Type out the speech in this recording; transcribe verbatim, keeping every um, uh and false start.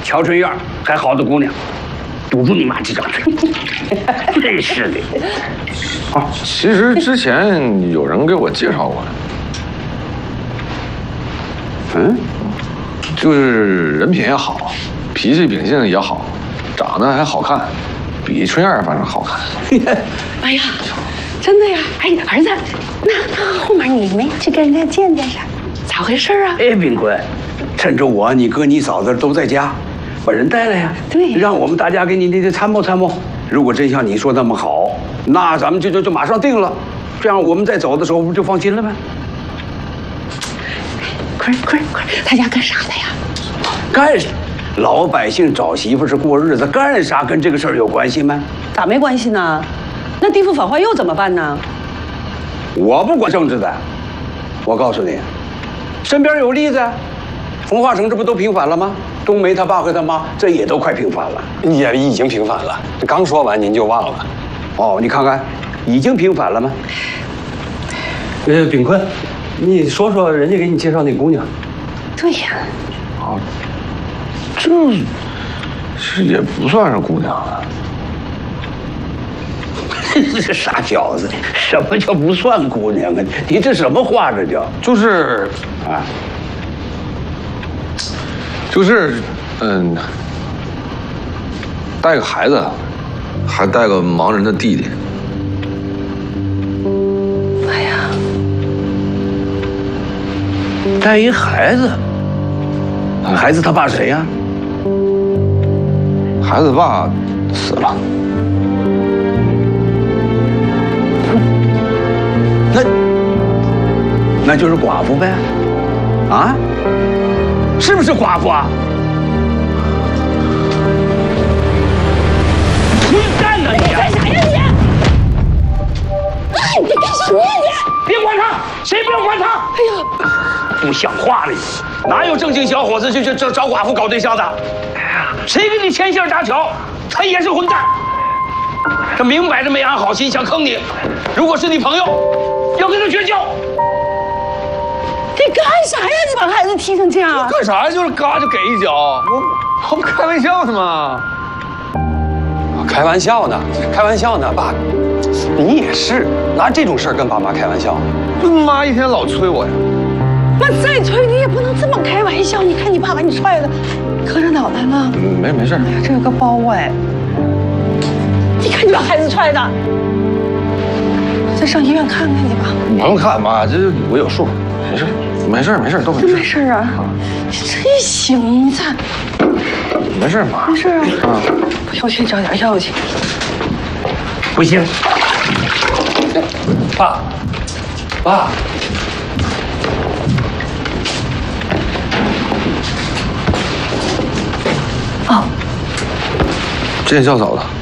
乔春院还好的姑娘，堵住你妈这张嘴！真是的。 啊，其实之前有人给我介绍过。嗯，就是人品也好，脾气秉性也好，长得还好看，比春燕反正好看。 哎呀，真的呀！哎，儿子，那那后面你没去跟人家见见啥？咋回事啊？ 哎，炳坤，趁着我、你哥、你嫂子都在家，把人带来呀。 对， 让我们大家给你这参谋参谋。如果真像你说那么好，那咱们就就就马上定了，这样我们在走的时候不就放心了吗？ 快快快，他家干啥的呀？ 干啥？老百姓找媳妇是过日子，干啥跟这个事儿有关系吗？ 咋没关系呢？那地府反坏右怎么办呢？ 我不管政治的，我告诉你，身边有例子，奉化城这不都平反了吗？冬梅他爸和他妈这也都快平反了， 也已经平反了。这刚说完您就忘了？ 哦，你看看，已经平反了吗？ 呃，炳坤，你说说人家给你介绍那姑娘。 对呀。 啊，这这也不算是姑娘啊。 这是傻小子！什么叫不算姑娘啊？你这什么话？这叫就是啊，就是嗯，带个孩子，还带个盲人的弟弟。 哎呀， 带一孩子，孩子他爸谁呀？ 孩子爸死了。 那那就是寡妇呗，啊？是不是寡妇啊？混蛋呢你！ 你干啥呀你？哎，你干什么呀你？ 别管他，谁不要管他？ 哎呀， 不像话了你！哪有正经小伙子就就找找寡妇搞对象的？哎呀，谁给你牵线搭桥？他也是混蛋。他明摆着没安好心想坑你。如果是你朋友，要跟他绝交。 你干啥呀？你把孩子踢成这样？ 干啥呀？就是嘎就给一脚，我我不开玩笑呢吗？ 开玩笑呢，开玩笑呢，爸，你也是拿这种事儿跟爸妈开玩笑。 这妈一天老催我呀。 那再催你也不能这么开玩笑。你看你爸把你踹的，磕着脑袋了。 嗯，没没事。 哎呀，这有个包哎。你看你把孩子踹的，再上医院看看去吧。 不用看妈，这我有数，没事，没事，没事，都没事。 没事啊，你这行你咋？ 没事妈。 没事啊。 啊， 不行，我去找点药去。 不行， 爸，爸。 哦， 见笑嫂子。